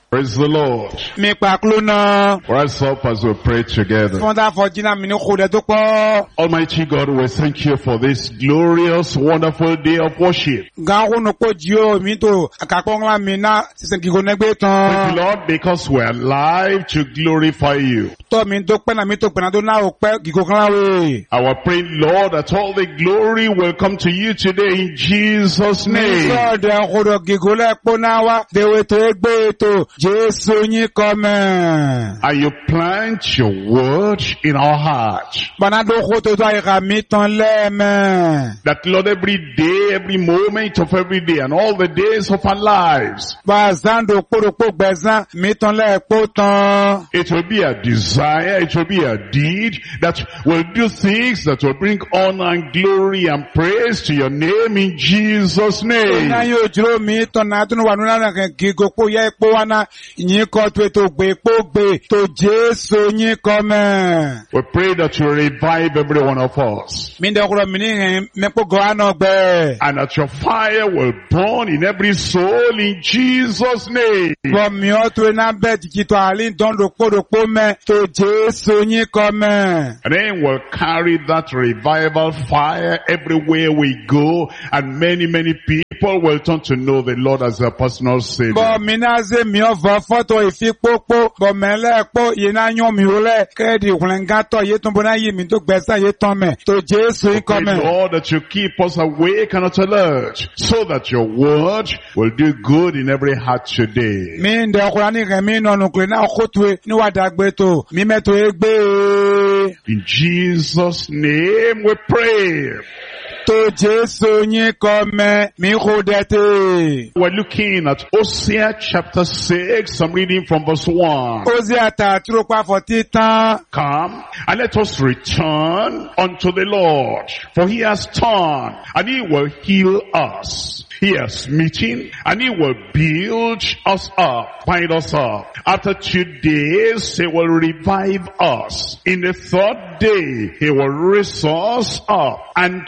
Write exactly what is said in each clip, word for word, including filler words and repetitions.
Praise the Lord. Mi pakluna. Rise up as we pray together. Fonda fojina mi no khode to po. Almighty God, we thank you for this glorious, wonderful day of worship. Ga no ko jio mi to akapongla mi na sisengi go negbe Thank tan. you, Lord, because we are alive to glorify you. To mi to pe na mi to pe na do na o pe gigo kan we. Our praying, Lord, that all the glory will come to you today in Jesus' Mi name. so de khodo gigo le po na wa de we to egbe to Jesu yin come. And you plant your word in our heart. Bana do khoto to ay ka mi tan le me. That, Lord, every day, every moment of every day, and all the days of our lives, Ba zando poro po gbezan mi tan le po tan. it will be a desire, it will be a deed that will do things that will bring honor and glory and praise to your name in Jesus' Na name. yo juro mi tan na tunu wanu na kan gigo po ye po wana yin ko to to gbe po gbe to Jesu yin come. We pray that you revive every one of us, Mi de kuro mi ni me po go ano gbe. and that your fire will burn in every soul in Jesus' name. Bo mi o to na be ti to ali don do po do po me to Jesu yin come. And then we'll carry that revival fire everywhere we go, and many, many people will turn to know the Lord as their personal Savior. Bo mi na ze mi o vo photo ifi popo bo me le po ye na yan mi o le kredi kwenga to ye tun bo na yi mi to gbesa ye ton me to Jesu yin Pray, come. Lord, that you keep us awake and at alert, so that your word will do good in every heart today. Mi nde Qur'ani re mi no nu na khotwe ni wa dagbe to mi me to egbe In Jesus' name we pray. to Jesu yin come mi khodete. We're looking at Hosea chapter six. I'm reading from verse one. Oziata tro pa for titan. Come and let us return unto the Lord, for he has turned and he will heal us. He has smitten and he will build us up, bind us up. After two days he will revive us. In the third day he will raise us up, and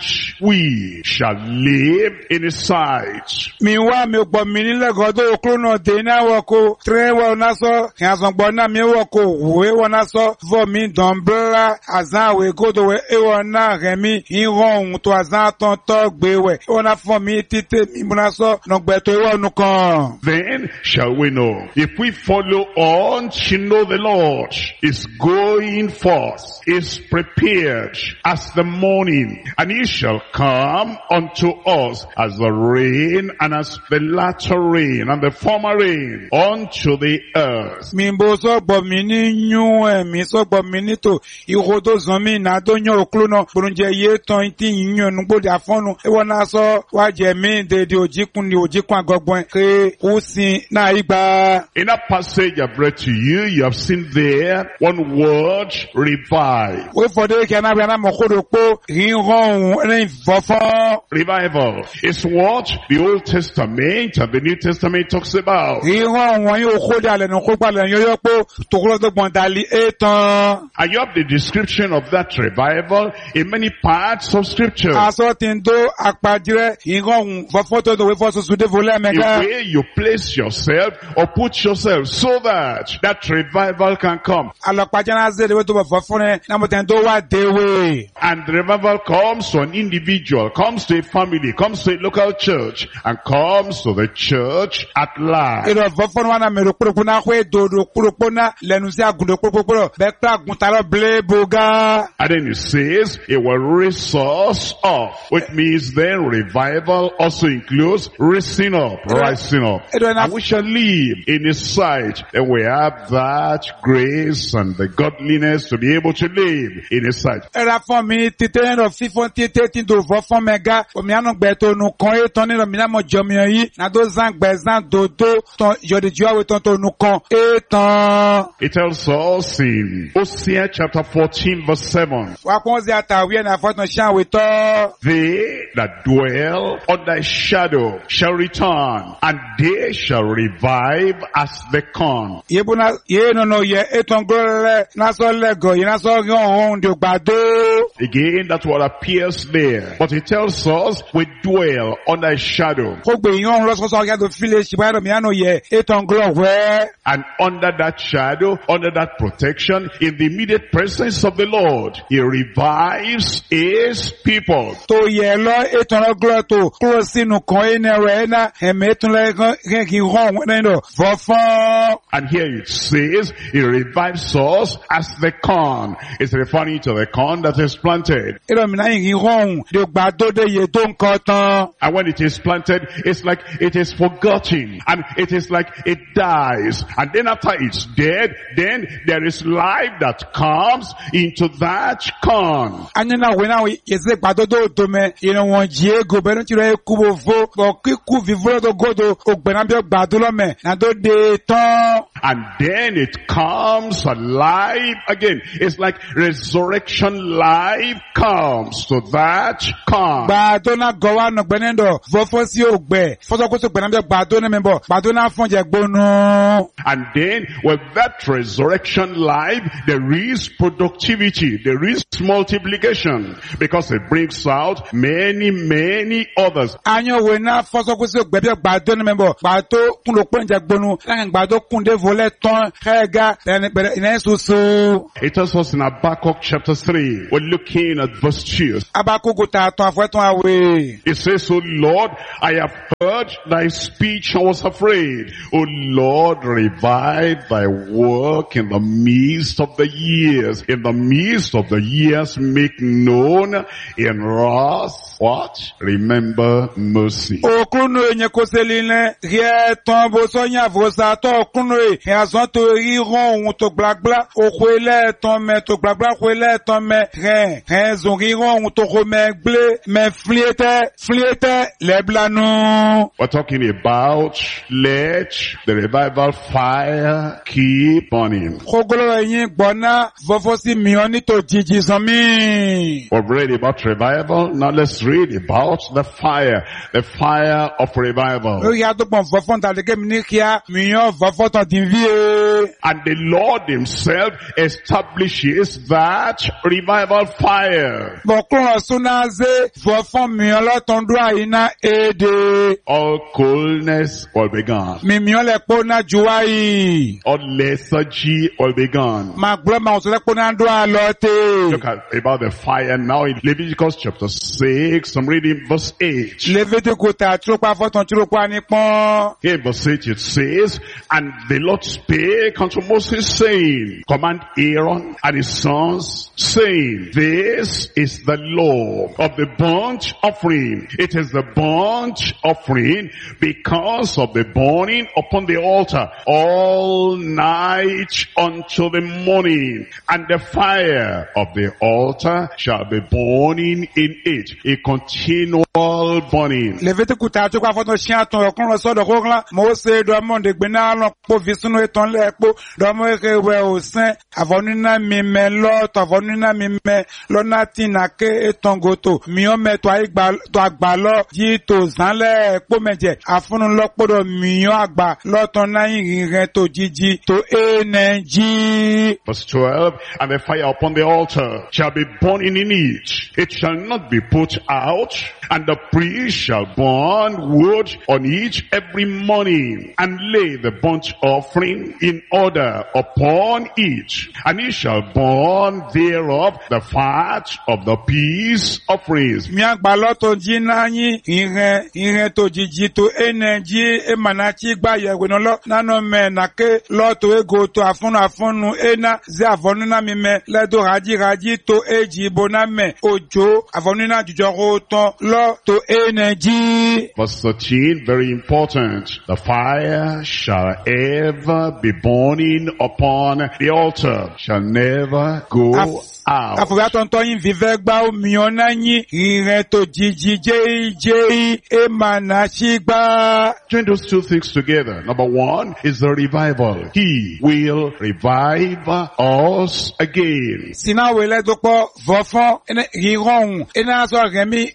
we shall live in his sight. Mi wa mi gbo mi ni le godo okrono de na wo ko tre wo na so kan so gbo na mi wo ko we wo na so vo mi don bra azan we godo we e wo na re mi in ron to azan ton to gbe we e wo na fo mi tite mi bu na so no gbe to e wo nu kan. Then shall we know, if we follow on, to know the Lord is going forth, is prepared as the morning, and he shall come unto us as the rain, and as the latter rain, and the former rain, unto the earth. Mi bo so gbo mi ni yun e mi so gbo mi ni to ihodo zan mi na do yan okrono burunje ye ton ti yun nu gbode afonu e wo na so wa je mi de de ojikun ni ojikun agogbon ke kusin na igba. In that passage I've read to you, you have seen there one word, revive. We for de ke na be na mo kodo po rin ron rin fofo. Revival is what the Old Testament and the New Testament talks about. Rin ron won yo koda le no ko pa le yo yo po to ko do gbon dali etan. And you have the description of that revival in many parts of scripture. Aso tin do apajire rin ron fofo to do we for so de vole The mega. way you place yourself or put yourself so that that revival can come. Alopajana ze de we to fofo ne na mo tin do wa dewe. And the revival comes to an individual, comes to a family, comes to a local church, and comes to the church at large. Ero fofo na me ro poro na kwe do do poro na lenu si agundo poro poro be pa agunta lo ble boga. And then it says, it will raise us up, which means then revival also includes raising up, rising up. And we shall live in his sight. And we have that grace and the godliness to be able to live in his sight. Era fo mi tite no fifon tite tin do fofo mega o mi anu gbe to nu kan e ton ni lo mi na mo jomi yi na do zan gbe zan do do ton yo de juwa we ton to nu kan e ton. It tells us in Hosea chapter fourteen verse seven, Wa kon zi atawi na fo ton shan we to. they that dwell under his shadow shall return, and they shall revive as the corn. Ye bona ye no no ye e ton gro le na so le go yi na so ri ohun de gbado. Again, that's what appears there. But it tells us we dwell under a shadow. Ko gbe yan lo so so ga do file si ba do mi ano ye eton glo we. And under that shadow, under that protection, in the immediate presence of the Lord, He revives His people. To ye lo eton glo to close sinu kan ene re na eme tun le kan ki ron we no fofon. And here it says, He revives us as the corn. It's referring to the corn that is planted. Ero mi na yin ron de gbado de ye to nkan tan. And when it is planted, it's like it is forgotten. And it is like it dies. And then after it's dead, then there is life that comes into that corn. Anya na we na ye se gbado do to me, you know won je go be no ti re ku bo fo, bo ki ku vivre do godo, ogbe na bi gbado lo me, na do de tan. And then it comes alive again. It's like resurrection life comes to that corn. Gbado na go wa no gbe ndo, vo fo si ogbe, fo so ko so gbe na bi gbado na me bo, gbado na fun je gbonu. And then with that resurrection life, there is productivity, there is multiplication, because it brings out many, many others. Anyo we na fo so ko so gbe bi gbado na me bo, gbado kun lo pe je gbonu, la gbado kun de volet ton, hega, ina susu. It tells us in Habakkuk chapter three, we're looking at verse two. Habakkuk go ta ton afwe ton awe. It says, O Lord, I have heard thy speech and was afraid. O Lord, revive thy work in the midst of the years. In the midst of the years, make known in wrath. What? Remember mercy. O kuno enye koseline, rie ton bo so nya vo sa to kuno e, e azon to ri ron un to blabla, o kwele ton me to blabla kwele ton me, ren, ren zon ri ron un to rome ble, me fliete, fliete, le blano. We're talking about let the revival fire keep burning. Kogolo yin gbona, vofo si mioni to jiji zomi. We've read about revival, now let's read about the fire, the fire of revival. O ya to bon vofo ta de ke mi kia, mion vofo ton divie. And the Lord Himself establishes that revival fire. Bon kon sunaze, vofo mion lo ton doa ina ede. All coldness will be gone. Mi mion le po na juai. All lethargy will be gone. Ma glo ma o se le po na doa lote. Look at about the fire now in Leviticus chapter six. I'm reading verse eight. Leviticus ta tro pa fo ton tro pa ni pon. Here in verse eight it says, and the Lord spake unto Moses, saying, command Aaron and his sons, saying, this is the law of the burnt offering. It is the burnt offering because of the burning upon the altar all night until the morning. And the fire of the altar shall be burning in it, a continual burning. Leviticus ta tro pa fo ton chien ton kon lo so do ko la, mo se do mon de gbena lo po visunu eton le po, do mo ke we o sin, avonu na mi me lo, to avonu na mi me lo na tin na ke eton goto. Mi o me to agba to agba lo, ji to zan le po meje, afunu lo po do mi o agba, lo ton na yin rin to jiji, to energy. Verse twelve, and the fire upon the altar shall be burning in it. It shall not be put out, and the priest shall burn wood on it every morning, and lay the burnt offering in order upon it, and he shall burn thereof the fat of the peace offerings. Mi agba lo to jina yin, ire, ire to jiji to energy, e manachi gba yewe no lo, nano me na ke lo to e go to afunu afunu ena, ze avonu na mi me, le do raji raji to eji bona me, ojo, avonu na jujoro to lo to energy. Verse thirteen, very important. The fire shall ever be burning upon the altar, shall never go out. Kafuga tonto yin vive gba omi ona yin ire to jiji je je e manashi gba. Join those two things together. Number one is the revival. He will revive us again. Sina wele dopo vofon ene riron ene aso remi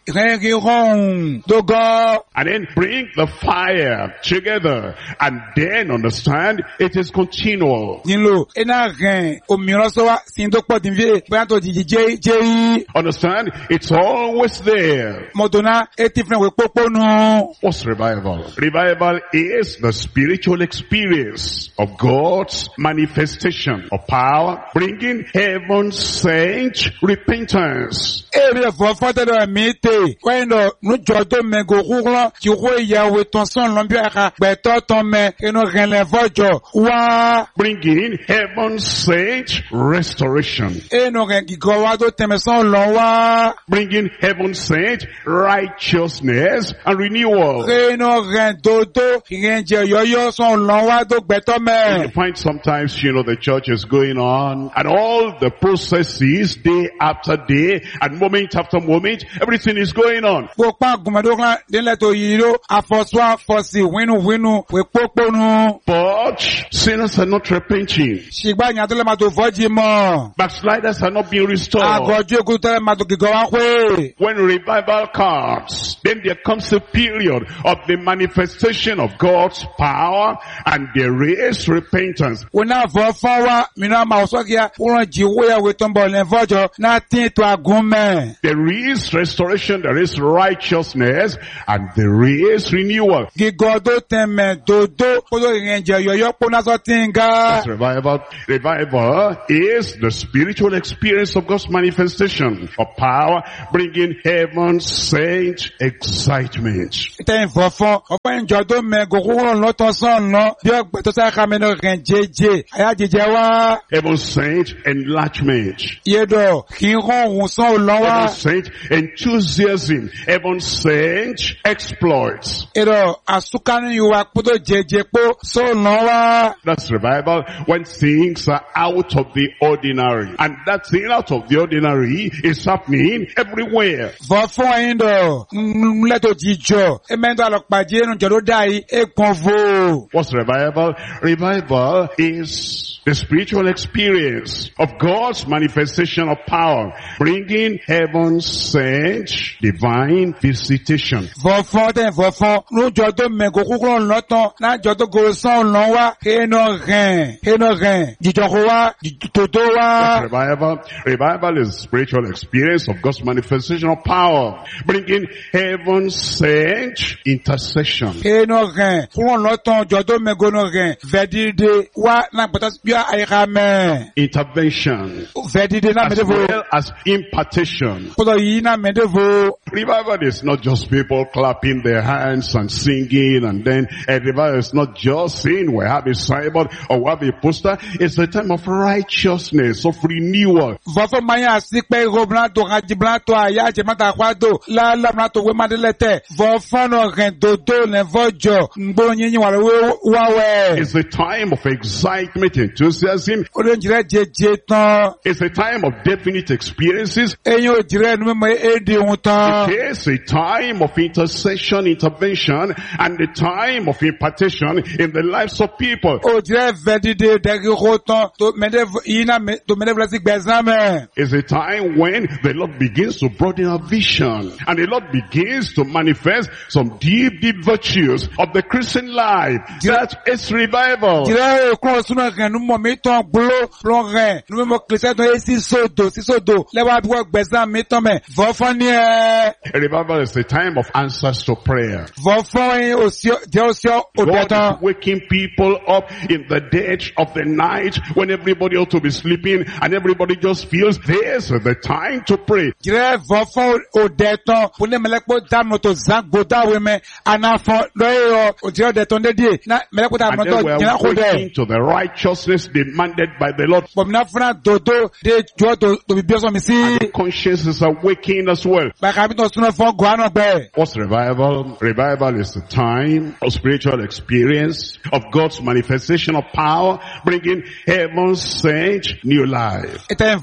riron dogo. And then bring the fire together and then understand it is continual. Nilo ena ren omiran so wa sin dopo dinvie bóyá to jiji je je. Understand it's always there. Modona e different we poponu. What's revival? Revival is the spiritual experience of God's manifestation of power, bringing heaven's saints repentance. Ere vofon te do mite kwendo nu jodo mego ruro ti ro yawe ton son lombi aka beto ton me eno ren le vojo wa Bringing heaven's saints restoration. eno ren gigo wa do teme son lon wa Bringing heaven's saints righteousness and renewal. eno ren dodo ren je yoyo son lon wa do beto You me. find sometimes, you know, the church is going on and all the processes day after day and moment after moment, everything is going on. Wo pa gumado kan den le to yiro afoso afosi winu winu we poponu. But sinners are not repenting. Shigba nya to le ma to voji mo. Backsliders are not being restored. Agoju egu to le ma to gigo wa pe. When revival comes, then there comes a period of the manifestation of God's power and there is repentance. Una vofon wa mina ma so kia uran jiwo ya we tombo le vojo na tin to agunme. There is restoration, there is righteousness, and there is renewal. Gigodo teme dodo podo renje yoyo pona so tinga. That's revival. Revival is the spiritual experience of God's manifestation of power, bringing heaven's saint excitement. Ten vofon open jodo me go ron lo ton son no bi ogbe to sa ka me no renjeje aya jeje wa Heaven's saint enlargement. yedo kin ron un son lo wa Heaven's saint enthusiasm. Heaven's saint exploits. edo asukanu yuwa podo jeje po so lo wa. That's revival when things are out of the ordinary. And that thing out of the ordinary is happening everywhere. Vofon indo leto jijo emendo alokpaje nu jodo dai e konvo. What's revival? Revival is the spiritual experience of God's manifestation of power, bringing heaven's saints divine visitation. Vofon ten vofon nu jodo mego kukuro loton na jodo go son lon wa eno ren eno ren jijo ko wa toto wa. Revival, revival is spiritual experience of God's manifestation of power, bringing heaven's saints intercession. Eno ren kukuro loton jodo mego no ren vedide wa na potas bia ayika me Intervention vedide na as medevo well as impartation. podo yi na medevo. Revival is not just people clapping their hands and singing, and then a revival is not just saying we have a signboard or we have a poster. It's the time of righteousness, of renewal. Vofon maya sikpe ro blanto raji blanto aya je mata kwado la la blanto we madelete vofon no ren dodo le vojo ngbo yin wa wa we. It's the time of excitement, enthusiasm. Odo njire jeje tan It's a time of definite experiences. eyin o jire nu me e di un tan. It is a time of intercession, intervention, and the time of impartation in the lives of people. O jire vedide deri ro tan to mede ina me to mede blasi gbezame. It's a time when the Lord begins to broaden our vision and the Lord begins to manifest some deep, deep virtues of the Christian life. That is revival. Jire ko sunu ren nu mo mi tan glo lo ren nu mo Christian to e si sodo si sodo le wa bi wo gbezam mi tan me vofon ni e. A revival is a time of answers to prayer. Vofon osio je osio God odetan. is waking people up in the dead of the night when everybody ought to be sleeping and everybody just feels this is the time to pray. Jire vofon odetan pune melekpo damo to zagbo dawe me anafon loyo ojire odetan dedi na melekpo damo And to then we jina are ko de. waking to the righteousness demanded by the Lord. Bom na funa dodo de jo to to bi bioso mi si. Consciences are waking as well. Ba ka bi to sunu fon go ano gbe. What's revival? Revival is the time of spiritual experience of God's manifestation of power, bringing heaven's saints new life. Eten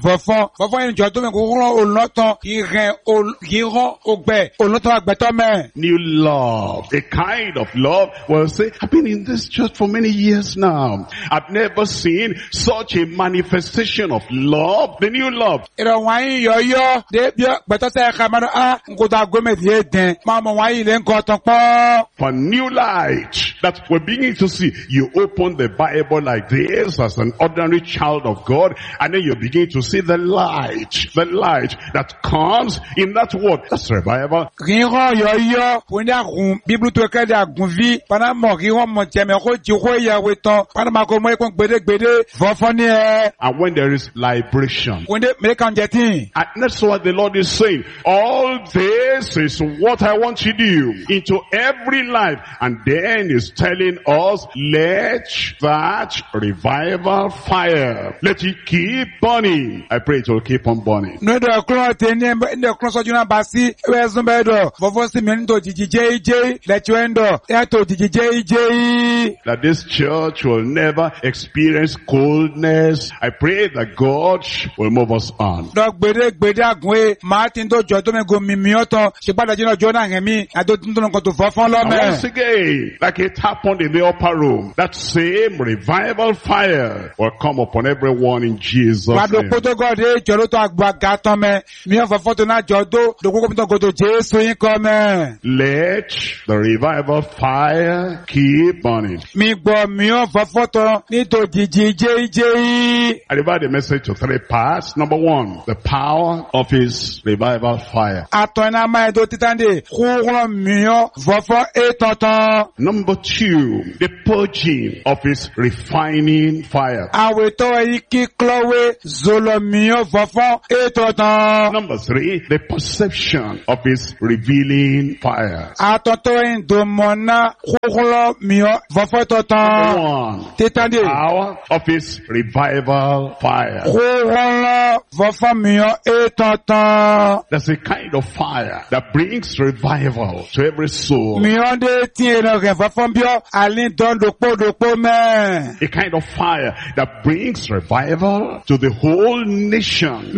vɔfɔn vɔfɔn yẹn jɔ tó mɛ kó rán olùnɔtɔn ìrìn ìrán ògbɛ olùnɔtɔn àgbẹ̀tɔ mɛ. New love, a kind of love. Well, say, I've been in this church for many years now. I've never seen such a manifestation of love, the new love. ìrọ̀ wáyé yọ̀yọ́ débi gbẹ̀tọ́ sẹ́ ẹ̀ka mẹ́rin á nkótó agbómẹ̀tì yé dẹ̀ máa mọ̀ wáyé ilé ńkọ́ tán pọ́. For new light that we're beginning to see. You open the Bible like this as an ordinary child of God, and then you begin to see the light, the light that comes in that word. That's revival. Ríran yọ̀yọ́ wọ́n ní àgùn bíbélù tó kẹ́lẹ́ àgùn vi panamọ̀ ríran mọ̀ jẹ́mẹ̀ kó jí kó ìyàwó tán panamọ̀ kó mọ́ ẹ̀kọ́ gbédégbédé fọ́fọ́ ní ẹ. And when there is liberation. Wọ́n dé mẹ́kàn jẹ́ tí. And that's what the Lord is saying. All this is what I want to do into every life. And then he's telling us, let that revival fire, let it keep burning. I pray it will keep on burning. No, the cloth in the cross of Juna Basi, where's the better? For first minute to J J, let you end up. That to J J. That this church will never experience coldness. I pray that God will move us on. Dog Bedek Bedak, Martin to Jotome go Mimioto, Shibada Jonah and me, I don't know to Fafon. Once again, like it happened in the upper room, that same revival fire will come upon everyone in Jesus' name. Let the revival fire keep burning. I divide the message to three parts. Number one, the power of his revival fire. Number two, the purging of his refining fire. Number three, the perception of his revealing fire. Number one, the power of his revival fire. There's a kind of fire that brings revival to every soul. A kind of fire that brings revival to the whole nation.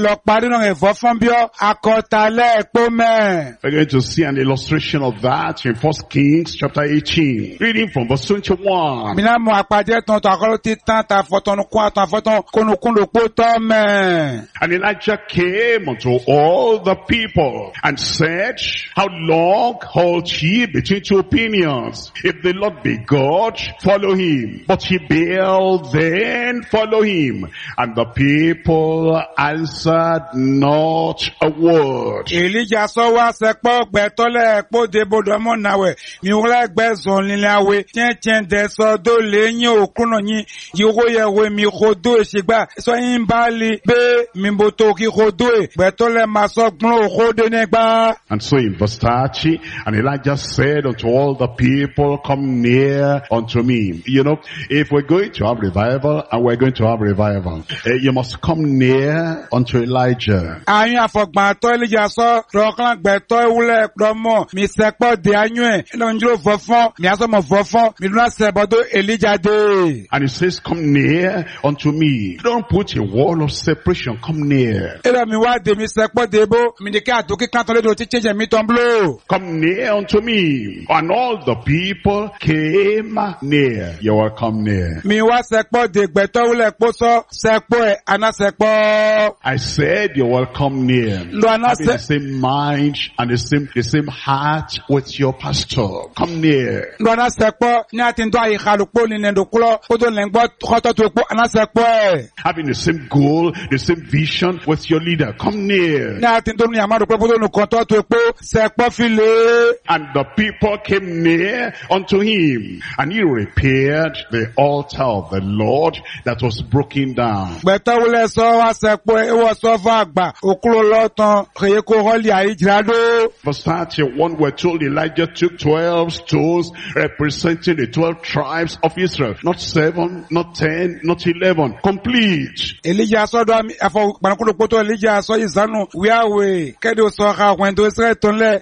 We're going to see an illustration of that in First Kings chapter eighteen. Reading from verse twenty-one. And Elijah came unto all the people and said, how long halt ye between two opinions? If the Lord be God, follow him. But he Baal, then follow him. And the people answered not a word. Elijah saw sekpo gbetole ekpo debodo mo nawe mi wole gbezon lilawe tien tien de so do leyin okuno yin yiwo yewe mi khodo esigba so yin bali be mi boto ki khodo e gbetole maso gbon khode negba. And so in verse thirty, and Elijah said unto all the people, come near unto me. You know, if we're going to have revival, and we're going to have revival, uh, you must come near unto Elijah. Ayin afogban to Elijah so roklan gbeto ewule domo mi sepo de anyu e lo njuro fofon mi aso mo fofon mi duna sebodo Elijah de. And he says, come near unto me. Don't put a wall of separation. Come near. Ela mi wa de mi sepo debo mi de ka to ki kan to le do ti change mi ton blow. Come near unto me. And all the people came near. You will come near. Mi wa sepo de gbeto ewule poso sepo e ana sepo. I said you will come near. Having the same mind and the same the same heart with your pastor. Come near. Having the same goal, the same vision with your leader. Come near. And the people came near unto him, and he repaired the altar of the Lord that was broken down. Verse thirty-one, we're told Elijah took twelve stones representing the twelve tribes of Israel. Not seven, not ten, not eleven. Complete. Elijah saw them. Elijah saw his son. We are we. Kedo saw when those return.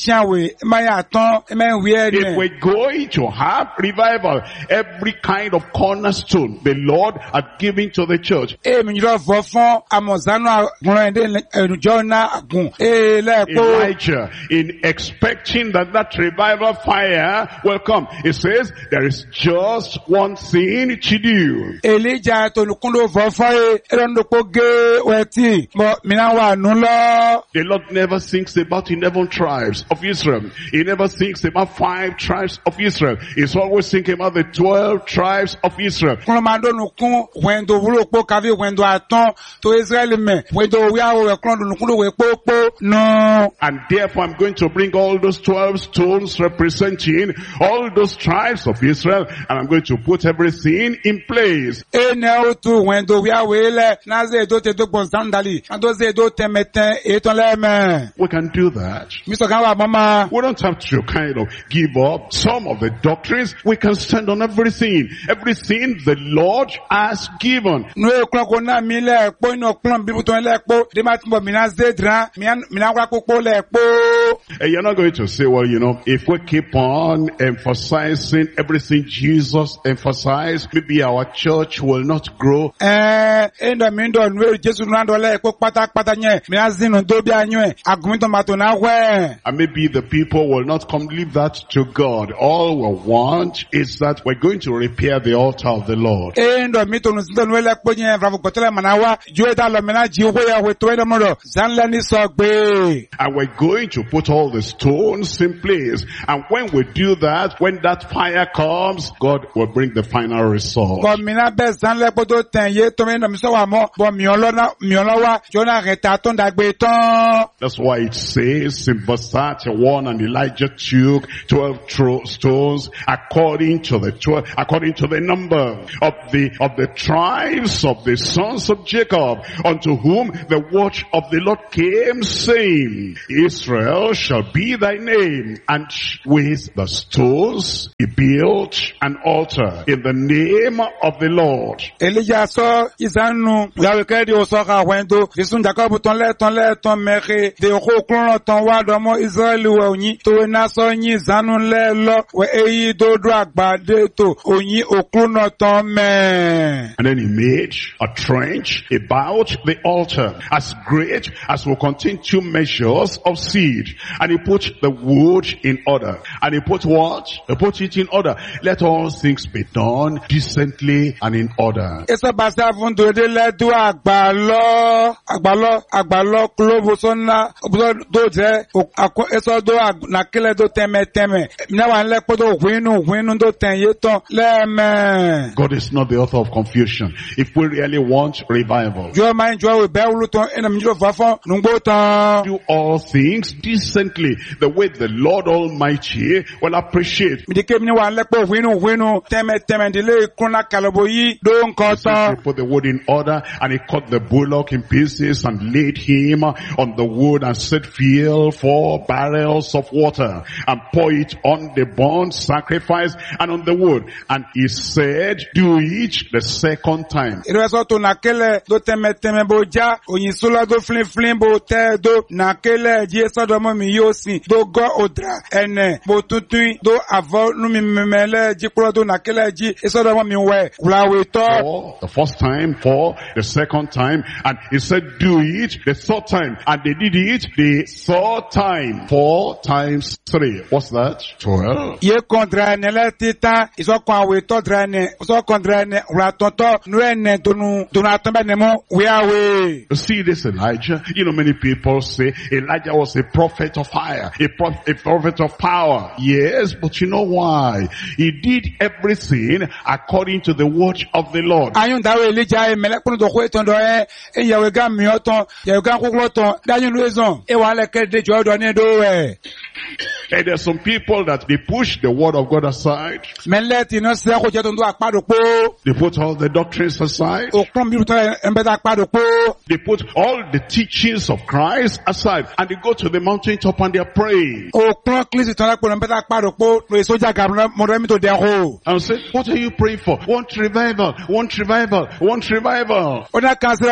If we're going to have revival, every kind of cornerstone the Lord had given to the church. Every njiro vo fon amozano agun de enujo na agun e le po Elijah, in expecting that that revival fire will come, he says there is just one thing to do. Elijah to lukundo vo fo e erondo po ge weti mo mina wa nu lo. The Lord never thinks about eleven tribes of Israel. He never thinks about five tribes of Israel. He's always thinking about the twelve tribes of Israel. Kuno mando nukun wendo wulo po kavi wendo aton to Israel me wendo wi awo kuno nukundo we po po no. And therefore I'm going to bring all those twelve stones representing all those tribes of Israel, and I'm going to put everything in place. E ne o tu wendo wi awo le na ze do te do bonzandali ando ze do temeten e ton le me. We can do that. Mister Gawa mama. We don't have to kind of give up some of the doctrines. We can stand on everything. Everything the Lord has given. No e klan ko na mi le po ino klan bibu ton le po de ma timbo mi na zedran mi mi na kwa ko le po. And you're not going to say, well, you know, if we keep on emphasizing everything Jesus emphasized, maybe our church will not grow. Eh endo mi ndo nwe Jesu na ndo le po pata pata nye mi na zinu do bi anyo agumito mato na we. And maybe the people will not come. Leave that to God. All we want is that we're going to repair the altar of the Lord. And we're going to put all the stones in place. And when we do that, when that fire comes, God will bring the final result. That's why it says in verse thirty-one, and Elijah took twelve tro- stones according to the twelve, according to the number of the of the tribes of the sons of Jacob, unto whom the word of the Lord came, saying, Israel shall be thy name. And with the stones he built an altar in the name of the Lord. Elijah saw Isanu Yawekedi Osoka wendo Visun Jacob ton le ton le ton meke de oko klon ton wa domo Israel we onyi to na so yin zanu le lo we eyi do do agbade to onyi okun ton me. And then he made a trench about the altar as great as will contain two measures of seed, and he put the wood in order. And he put what? He put it in order. Let all things be done decently and in order. Esa basa fun do de le do agbalo agbalo agbalo klobo sonna do je eso do na kele do teme teme na wa le podo winu winu do tenye ton le me. God is not the author of confusion. If we really want revival, do all things decently, the way the Lord Almighty will appreciate. He put the wood in order, and he cut the bullock in pieces and laid him on the wood and set fill four barrels of water and pour it on the burnt sacrifice and on the wood. And he said, do it the second time. For the first time, for the second time, and he said, do it the third time. And they did it the third time. Four times three. What's that? Twelve. You see this Elijah? You know, many people say Elijah was a prophet of fire, a, prof- a prophet of power. Yes, but you know why? He did everything according to the word of the Lord. And there's some people that they push the word of God aside. They put all the doctrines aside. They put all the teachings of Christ aside, and they go to the mountaintop and they are praying. And say, what are you praying for? Want revival, want revival, want revival. Bring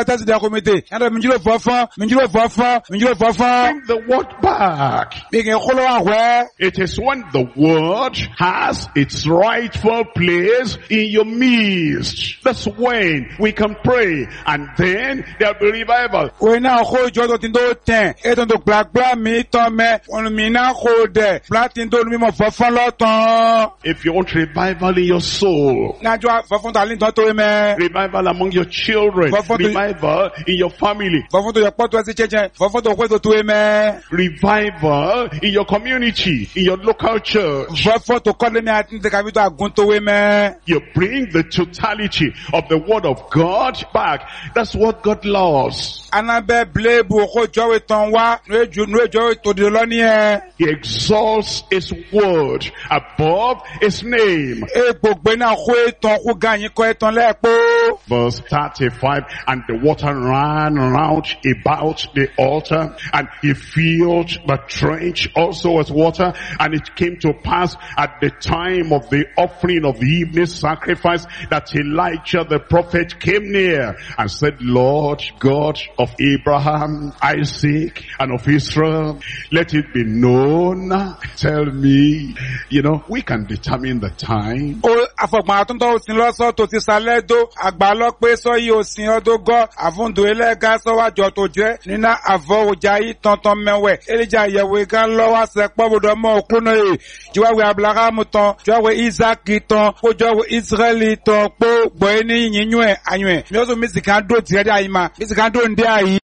the word back. It is when the word has its rightful place in your midst. That's when we can pray. pray, and then there'll be revival. We now hold you to do ten. It don't do black black me to me. On me now hold there. Black in do me more for follow. If you want revival in your soul, Now you have for talent to me. revival among your children, revival in your family, For to your pot was change. For to go to me. revival in your community, in your local church. For to call me at the capital go to me. You bring the totality of the word of God back. That's what God loves. Anabe blebu ko jowe ton wa no eju no ejo to de lo ni e. He exalts his word above his name. E gbogbo na ko eton ko ganyin ko eton lepo. Verse thirty-five, and the water ran round about the altar, and he filled the trench also with water. And it came to pass at the time of the offering of the evening sacrifice that Elijah the prophet came near and said, Lord God of Abraham, Isaac, and of Israel, let it be known. Tell me, you know, we can determine the time. O afogba tun to sin lo so to ti sale do agba lo pe so yi o sin odo go afundo elega so wa jo to je nina avo ojayi tonton mewe elija yewe gan lo wa se pobodo mo okuno e jiwa we Abraham ton jiwa we Isaac ton ko jo we Israel ton po gbo ni yinyu e anyu e mi o so mi si kan do ti re ayi ma mi si kan do ndi ayi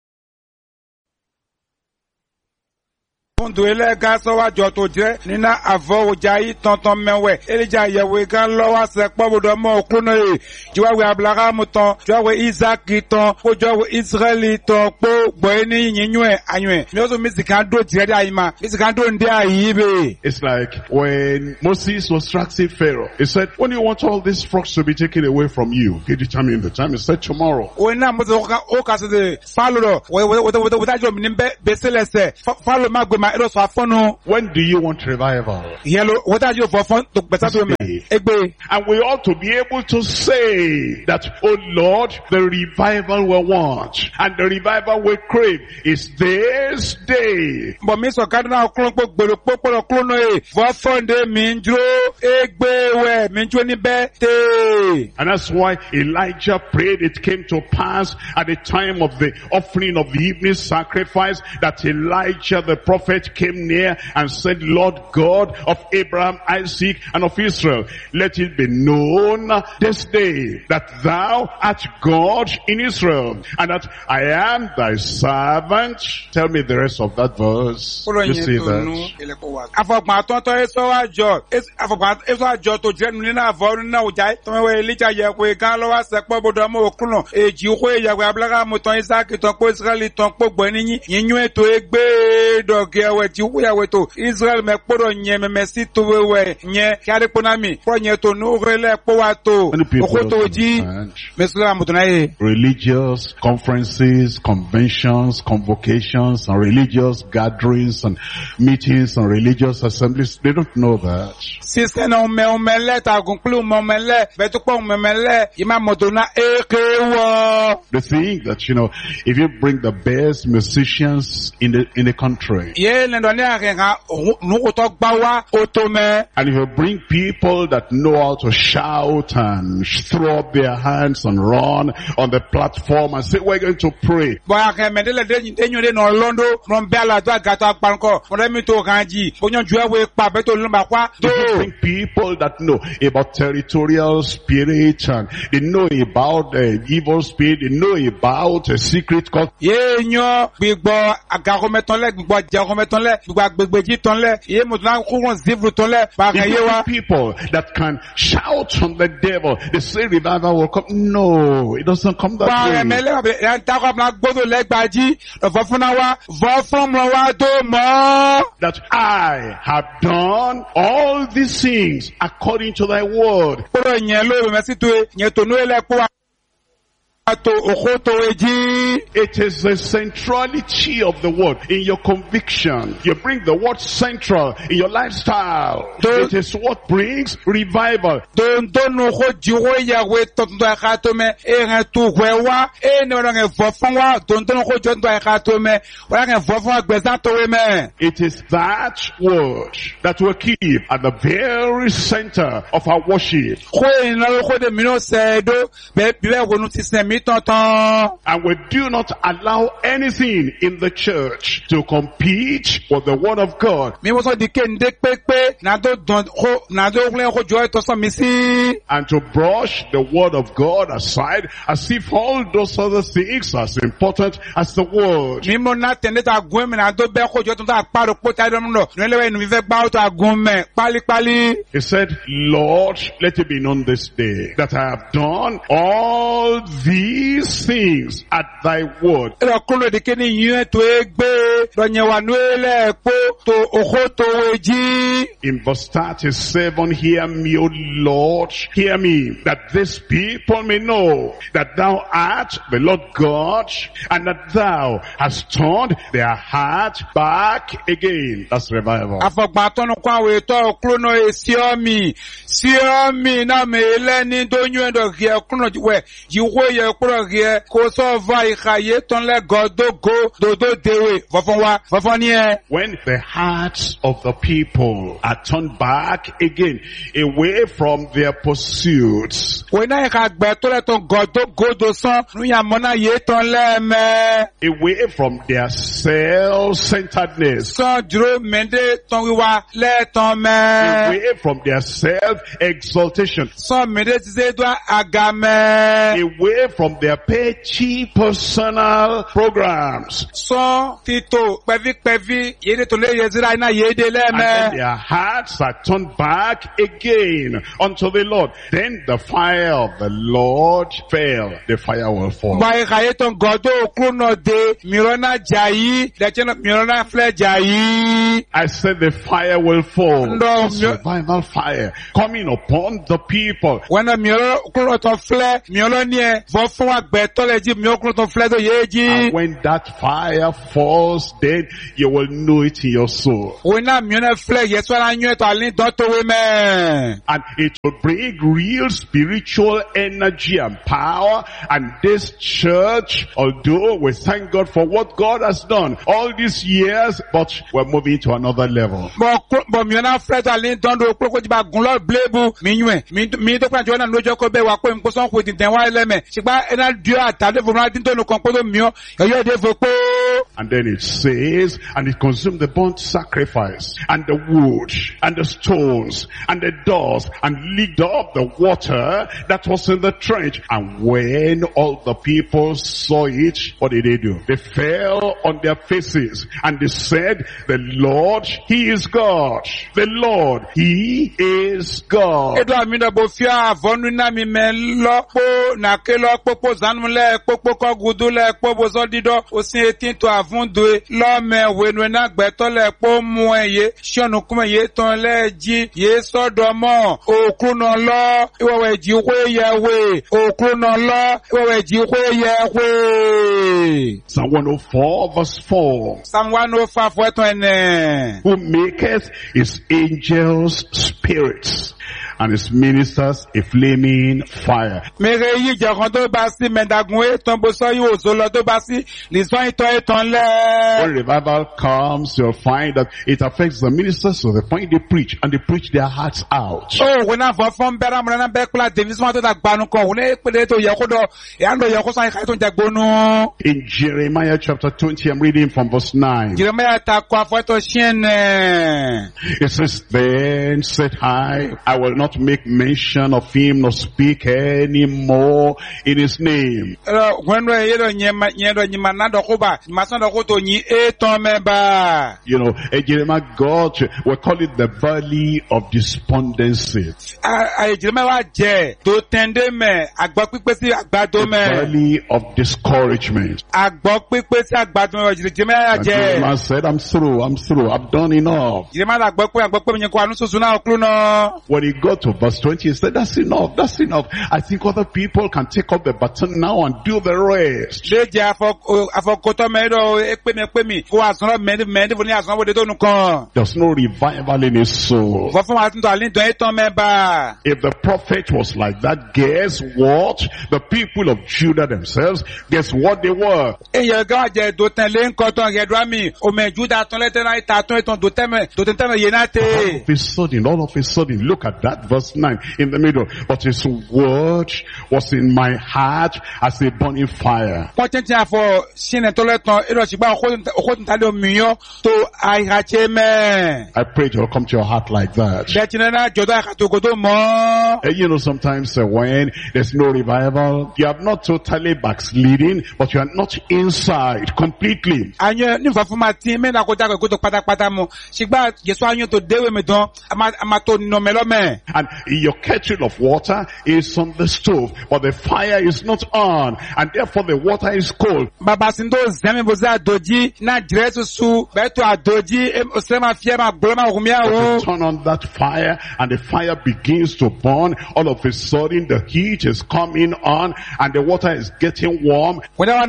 Fundo elega so wa jo to je nina avo ojayi tonton mewe elija yewe gan lo wa se pobodo mo okuno e jiwa we Abraham ton jiwa we Isaac ton ko jo we Israel ton po gbo ni yinyu e anyu e mi o so mi si kan do ti re ayi ma mi si kan do ndi ayi be. It's like when Moses was asking Pharaoh, he said, when do you want all these frogs to be taken away from you? He determined the time. He said, tomorrow. We na mo so o ka se de follow we we we we da jo mi be be selese follow ma gbe ma ero so afonu. When do you want revival? Yellow what are you for fun to better to me egbe. And we ought to be able to say that, oh Lord, the revival we want and the revival we crave is this day. But me so cardinal klon po gbero popo klon e for funde mi njro egbe we mi njro ni bete. And that's why Elijah prayed. It came to pass at the time of the offering of the evening sacrifice that Elijah the prophet came near and said, Lord God of Abraham, Isaac, and of Israel, let it be known this day that thou art God in Israel, and that I am thy servant. Tell me the rest of that verse. You see that? Afogba ton to eso ajo afogba eso ajo to je nu na avo na ojai to we Elijah ye ko kan lo wa se po bodo mo okuno eji ko ye we Abraham ton Isaac ton ko Israel ton po gbo ni yinyu eto egbe doge we ti wo ya we to Israel me podo nye me mesi to we nye kare ponami pro nye to nu rele po wa to ko to ji mesla mutuna e. Religious conferences, conventions, convocations, and religious gatherings and meetings and religious assemblies, they don't know that. Sister no me o mele ta conclude mo mele betu po mo mele ima modona ekewo. They think that, you know, if you bring the best musicians in the in the country, Ye le do ni arenga nu to gba wa o to me. and if you bring people that know how to shout and throw up their hands and run on the platform and say, we're going to pray, Bo ake me de le de enyu de no londo from bela do agato akpanko mo mi to kanji onyo ju ewe pa be to lumba kwa if you to. bring people that know about territorial spirit and they know about uh, evil spirit, they know about a secret cult, Ye nyo gbigbo agaro meton le gbigbo jaro meton le gbigbo agbegbeji ton le ye mo na ko won zivru ton le ba kan ye wa. if you bring people that can shout on the devil, they say revival will come. No, it doesn't come that Ba way. me le be en ta ko na gbodo le gbaji lo fo funa wa vo from lo wa do mo. That I have done all these things according to thy word. Poro yen lo me si to yen to no ele po to okoto eji. It is the centrality of the word in your conviction. You bring the word central in your lifestyle. Don't- It is what brings revival. Don don no ho jiwo ya we to ndo ka to me e ran tu hwe wa e ne ro nge vo fun wa don don ho jo ndo ka to me wa nge vo fun agbeza to we me. It is that word that will keep at the very center of our worship. Ko en lo ko de mi no se do be bi be ko nu ti sen mi mi tonton. And we do not allow anything in the church to compete with the word of God. Mi wo so di ke nde pepe na do don ko na do gle ko joy to so mi si. And to brush the word of God aside as if all those other things are as important as the word. Mi mo na tende ta gun mi na do be ko joy to ta paro po ta do no. No le we nu mi fe gba o to agun me pali pali. He said, Lord, let it be known this day that I have done all these things at thy word. Ero kulo de ke ni yun to egbe do yen wa nu ele po to oho to weji. In verse thirty-seven, hear me, O Lord, hear me, that this people may know that thou art the Lord God, and that thou hast turned their heart back again. That's revival. Afogba tonu kwa we to klono e siomi siomi na mele ni do nyu do gie klono we yiwo ye kro gie ko so va ikaye ton le godo go do do dewe fofon wa fofon ni e. When the hearts of the people are turned back again away from their pursuits, we na ka gbe to le ton godo go do son nu ya mo na ye ton le me, away from their self-centeredness, so dro mende ton wiwa le ton me, away from their self-exaltation, so mende ti se do agame, away from their petty personal programs, so tito pevi pevi ye to le ye zira na ye de le and then me. their hearts are turned back again unto the Lord. Then the fire of the Lord fell. The fire will fall. Ba ikaye ton godo klono de mirona jayi de cheno mirona fle jayi. I said the fire will fall. No, It's mi- revival fire coming upon the people. When a miro klono ton fle miro ni e vo fun agbe to le ji miro klono ton fle do ye And ji. when that fire falls, then you will know it in your soul. When a miro fle ye so la nyu to alin do to we me. And it will bring real spiritual energy and power. And this church, although we thank God for what God has done all these years, but we're moving to another level. Bo bo miro na fle to alin don do ko ko ji ba gun lo blebu mi nyu e mi mi to kwa jo na lojo ko be wa ko nko son ko din den wa ele me. Sigba ena dio atade fo na din to no kon ko do mio yo yo de fo po. And then it says, and it consumed the burnt sacrifice, and the wood, and the stones, and the doors, and licked up the water that was in the trench. And when all the people saw it, what did they do? They fell on their faces, and they said, the Lord, He is God. The Lord, He is God. Edo amina bo fia avonu na mi me lo po na ke lo popo zanu le popo ko gudu le popo so dido o sin etin to avundu lo me wenu na gbe to le po mu eye sionu kuma ye ton le ji ye sodo mo okru no lo iwo we ji we ye we okru no lo iwo we ji we ye we. Psalm one oh four verse four. Psalm one oh five verse ene. Who maketh his angels spirits and his ministers a flaming fire. Mere yi je kan to ba si mendagun e ton bo so yi o so lo to ba si li so ito e ton le. When revival comes, you'll find that it affects the ministers to the point they preach, and they preach their hearts out. Oh, when I from Beram and Beck, Davis wanted that Banuko, when I put it to Yakodo, and the Yakosa Kaito Jagono. In Jeremiah chapter twenty, I'm reading from verse nine. Jeremiah Takwa Foto Shen. It says, then said I, I will not make mention of him nor speak any more in his name. When we hear Yema Yero Yimanado Hoba, Masano Hoto Yi Eton Member. You know, eh, Jeremiah, God, we call it the valley of despondency. I Jeremiah J, to tende me, Agbapipesi Agbado The me. valley of discouragement. Agbapipesi Agbado me, Jeremiah And J. Jeremiah said, I'm through, I'm through, I've done enough. Jeremiah Agbapo Agbapo Nyeko Anusu Suna Okluno. When he got to verse twenty, he said, that's enough, that's enough. I think other people can take up the baton now and do the rest. Leje afọ afọkoto medo ekpemi ekpemi ko asanro mende mende funi asanro de donu kan. There's no revival in his soul. Fo fun atunto alin don etan meba. If the prophet was like that, guess what? The people of Judah themselves, guess what they were? Eye ga je do ten le nkan ton ye do mi o me Judah ton le ten ita ton etan do teme do ten teme ye na All te. of a sudden, all of a sudden, look at that that verse nine in the middle. But his word was in my heart as a burning fire. I pray it will come to your heart like that. And you know, sometimes uh, when there's no revival, you have not totally backsliding, but you are not inside completely. And your kettle of water is on the stove, but the fire is not on, and therefore the water is cold. Turn on that fire, and the fire begins to burn. All of a sudden, the heat is coming on, and the water is getting warm. All of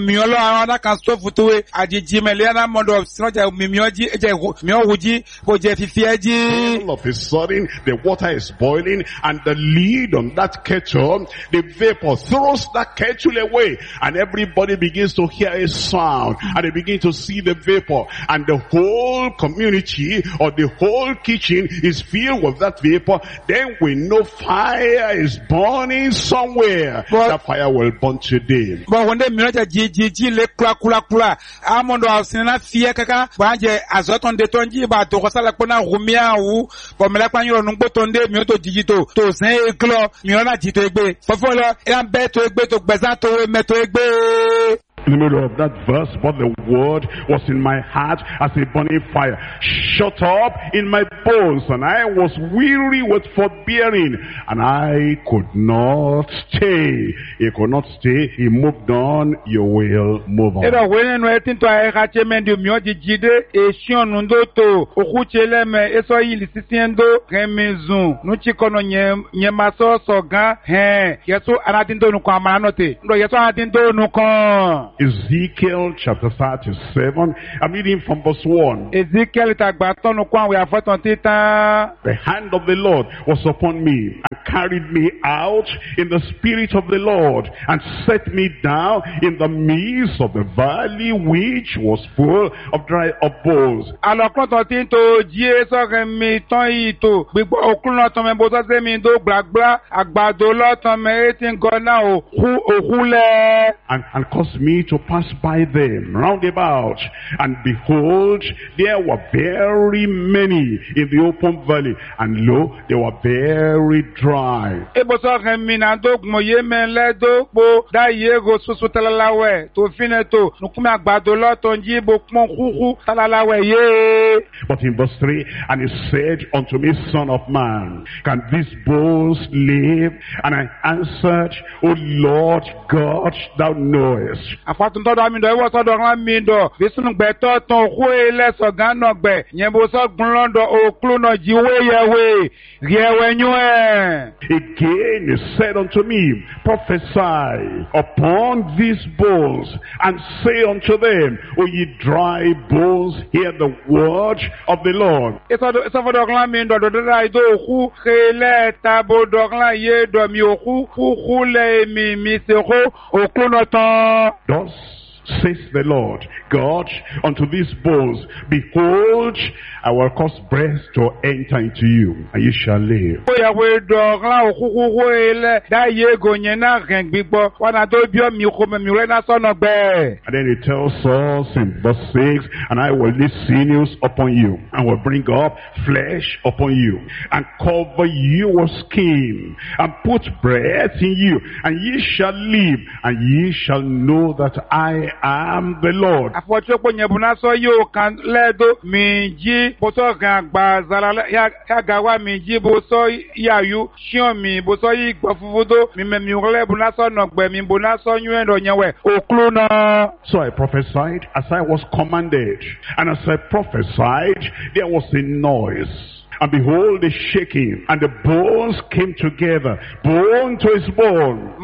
a sudden, the water is boiling, and the lid on that kettle, the vapor throws that kettle away, and everybody begins to hear a sound, and they begin to see the vapor, and the whole community or the whole kitchen is filled with that vapor. Then we know fire is burning somewhere. But that fire will burn today. But when the minute Gigi le kula kula kula, amondo asina fia kaka, banje azoton de tonji ba to kosala kona rumia u, bo mela kwanyo nungbo tonde mioto digito to sen eklo miona jito egbe. Fofolo elan beto egbe to gbezan to meto egbe. In the middle of that verse, but the word was in my heart as a burning fire, shut up in my bones, and I was weary with forbearing, and I could not stay. He could not stay. He moved on. You will move on. Ezekiel chapter thirty-seven. I'm reading from verse one. Ezekiel The hand of the Lord was upon me and carried me out in the spirit of the Lord and set me down in the midst of the valley which was full of dry of bones. And, and caused me to pass by them round about, and behold, there were very many in the open valley, and lo, they were very dry. But in verse three, and he said unto me, Son of man, can these bones live? And I answered, O Lord God, thou knowest. Again he said unto me, prophesy upon these bones, and say unto them, O ye dry bones, hear the word of the Lord. Thus says the Lord God unto these bones, behold, I will cause breath to enter into you, and you shall live. And then it tells us in verse six, and I will lay sinews upon you, and will bring up flesh upon you, and cover you with skin, and put breath in you, and ye shall live, and ye shall know that I am the Lord. So I prophesied as I was commanded, and as I prophesied, there was a noise. And behold, the shaking, and the bones came together, bone to his bone.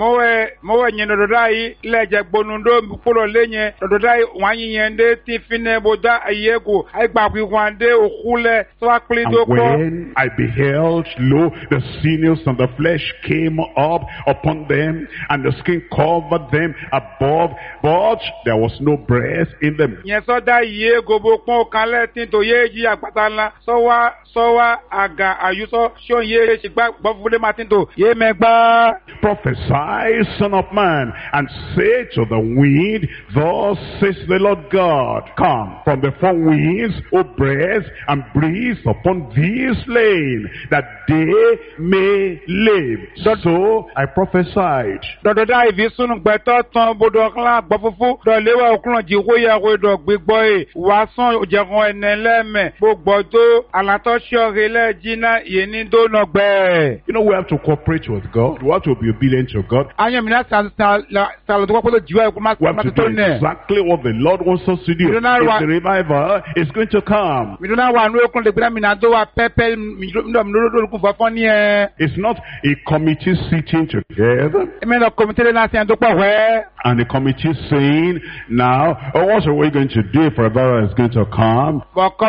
And when I beheld, lo, the sinews and the flesh came up upon them, and the skin covered them above, but there was no breath in them. So wa aga ayuso shon ye shigba gbofule matinto ye megba. Prophesy, son of man, and say to the wind, thus says the Lord God, come from the four winds, O breath, and breathe upon these slain, that they may live. So I prophesied. Dododa ivisunu gbeto ton bodo klan gbofufu do lewa okunran jiwo ya we do gbegbo e wasan ojegun eneleme gbogbo to alato sore le jina yeni do no gbe. You know, we have to cooperate with God. We have to be obedient to God. Anya mina sa sa sa lo ko jiwa ko ma We have to do exactly what the Lord wants us to do. If the revival is going to come, mi do na wa nu okun le gbera mina do wa pepe mi do mi do ku fofon ni e. It's not a committee sitting together And the committee saying, now, oh, what are we going to do if revival is going to come?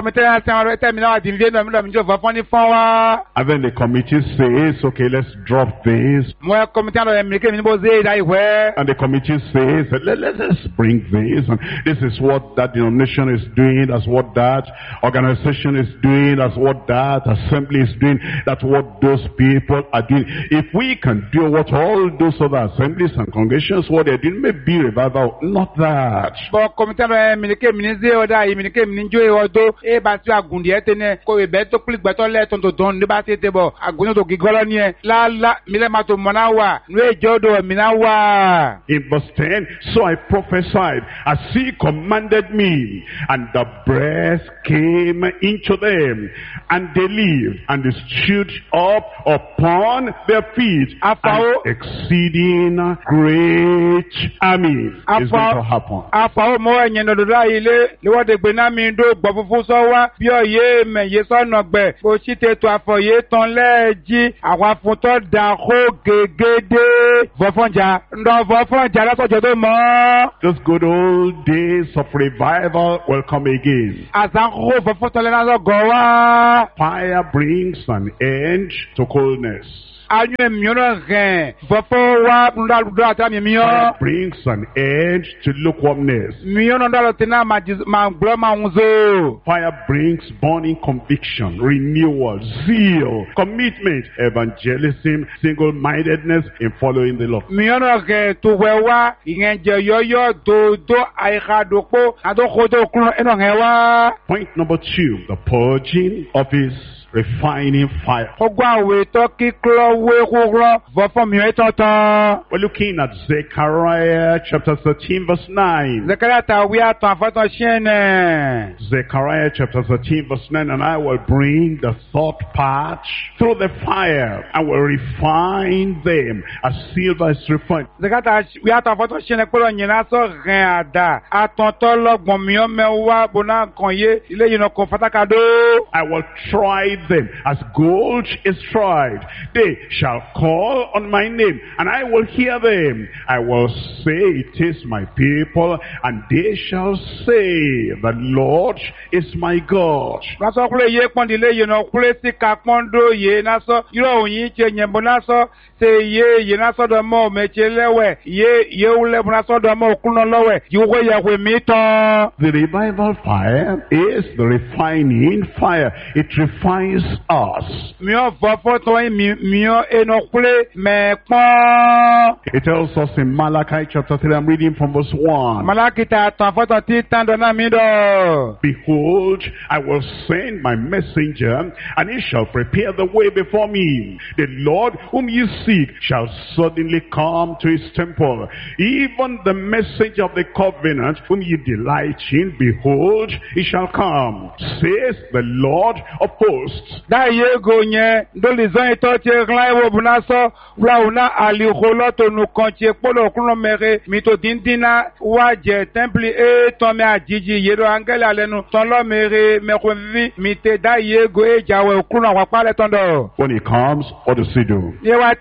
And then the committee says, okay, let's drop this. And the committee says, Let, let, let's bring this. And this is what that denomination is doing. That's what that organization is doing. That's what that assembly is doing. That's what those people are doing. If we can do what all those other assemblies and congregations, what they're doing, maybe revival, not that. In verse ten, so I prophesied as he commanded me, and the breath came into them, and they lived, and they stood up upon their feet. An exceeding great army is going to happen. Those good old days of revival will come again. Fire brings an end to coldness. Fire brings an end to lukewarmness. Fire brings burning conviction, renewal, zeal, commitment, evangelism, single-mindedness in following the Lord. Point number two, the purging of his refining fire. We're looking at Zechariah chapter thirteen verse nine. Zechariah chapter thirteen verse nine, and I will bring the thought part through the fire and will refine them as silver is refined. I will try them as gold is tried. They shall call on my name, and I will hear them. I will say, it is my people, and they shall say, the Lord is my God. The revival fire is the refining fire. It refines us. It tells us in Malachi chapter three, I'm reading from verse one. Behold, I will send my messenger, and he shall prepare the way before me. The Lord whom you seek shall suddenly come to his temple. Even the messenger of the covenant whom you delight in, behold, he shall come, says the Lord of hosts. When he comes, what does he do?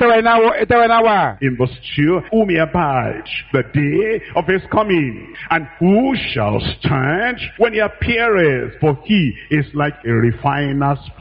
In verse two, whom he abide the day of his coming, and who shall stand when he appeareth? For he is like a refiner's fire.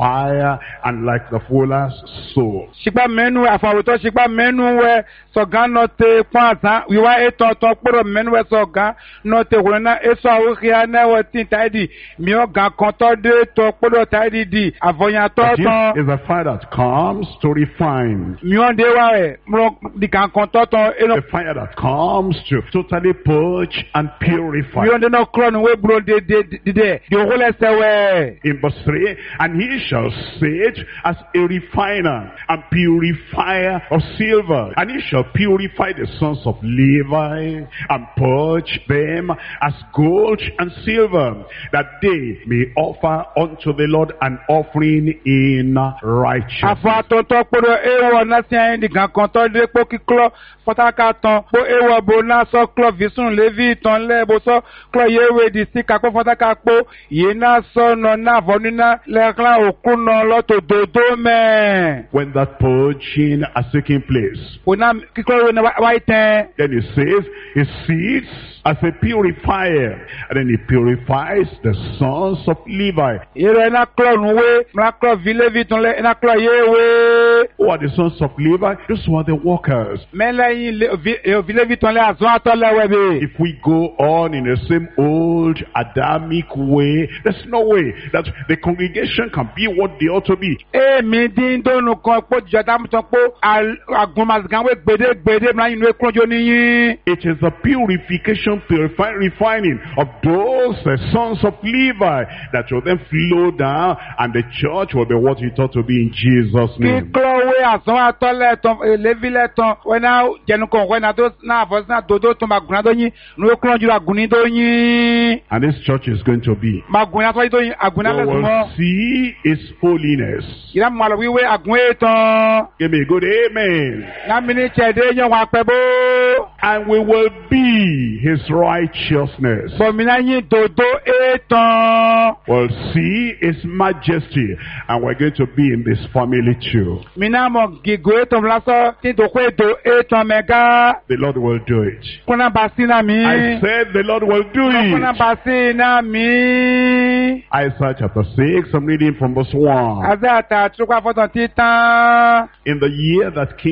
fire and like the fuller's soul. Shipa menu afawuto shipa menu we sogan no te kwanza wiwa eto to poro menu we sogan no te wona eso awukia na we tin taidi mi o gan kan to de to poro taidi di avoyan to ton Is a fire that comes to refine. mi on de wa e mo di kan kan to ton eno A fire that comes to totally purge and purify. mi on de no kron we bro de de de de de whole sewe. In verse three, and he shall sit as a refiner and purifier of silver, and he shall purify the sons of Levi and purge them as gold and silver, that they may offer unto the Lord an offering in righteousness. Afa to to poro ewo na si ayin di kan kan to de po ki klo fotaka ton po ewo bo na so klo visun levi ton le bo so klo yewe di si ka po fotaka po ye na so no na vonina le kla okun no lo to dodo me. When that purging has taken place, Ona ki klo na wa iten then it says he sits as a purifier, and then he purifies the sons of Levi. ere na klo nuwe na klo vi levi ton le na klo yewe Who are the sons of Levi? Those who are the workers. mele yin vi levi ton le azon ato le we be. If we go on in the same old Adamic way, there's no way that the congregation can be what they ought to be. Èmi dín dónú kan pé jọ̀dá mi sọ pé àgùnmàsìkàwé gbèdégbèdé máa ń inú ekúnjó níyìn. It is the purification, purifying, refining of those uh, sons of Levi that will then flow down, and the church will be what it ought to be in Jesus' name. Kíkọ́wé àsán àtọ́lẹ̀ tán lévílẹ̀ tán wọ́n náà jẹnu kan wọ́n náà tó náà fọ́ sí náà dòdó tó máa gùnà tó yín inú ekúnjó àgùnì tó yín. And this church is going to be. Máa gùnà tó yín tó yín àgùnà You lẹ́sùn will mọ́. see his holiness. Ìdá mọ̀ àlọ́ wíwé àgùn ètàn. Give me a good amen. Lámi ní Chẹ̀dé yẹn wà pẹ́ bó. And we will be his righteousness. Bọ̀mìnà yín dòdó ètàn. We'll see his majesty, and we're going to be in this family too. Mìnà mọ̀ gígùn ètàn lásán tí dòkó ètò ètàn mẹ́gá. The Lord will do it. Kúnà bá sí náà mi. I said the Lord will do Kúnà it. bá sí náà mi. Isaiah chapter six, I'm reading from verse one. Àzẹ́ àtàtúkọ̀ àfọ̀tàn títàn. In the year that King